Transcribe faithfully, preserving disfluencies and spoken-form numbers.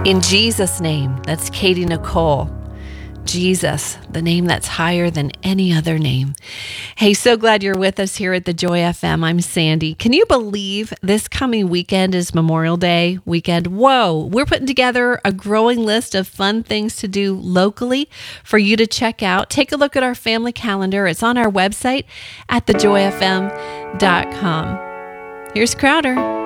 In Jesus' name, that's Katie Nicole. Jesus, the name that's higher than any other name. Hey, so glad you're with us here at the Joy F M. I'm Sandy. Can you believe this coming weekend is Memorial Day weekend? Whoa, we're putting together a growing list of fun things to do locally for you to check out. Take a look at our family calendar. It's on our website at the joy f m dot com. Here's Crowder.